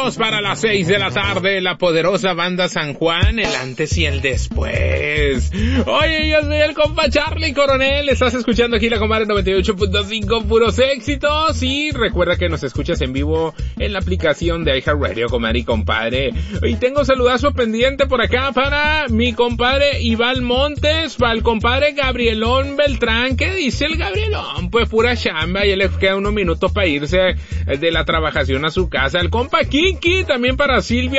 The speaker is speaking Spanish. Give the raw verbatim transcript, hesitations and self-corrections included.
minutos para las seis de la tarde, la poderosa banda San Juan, el antes y el después. Oye, yo soy el compa Charlie Coronel, estás escuchando aquí la Comadre noventa y ocho punto cinco, puros éxitos, y recuerda que nos escuchas en vivo en la aplicación de iHeartRadio, comadre y compadre. Y tengo saludazo pendiente por acá para mi compadre Iván Montes, para el compadre Gabrielón Beltrán. ¿Qué dice el Gabrielón? Pues pura chamba, y le queda unos minutos para irse de la trabajación a su casa. El compa Kiki, también para Silvia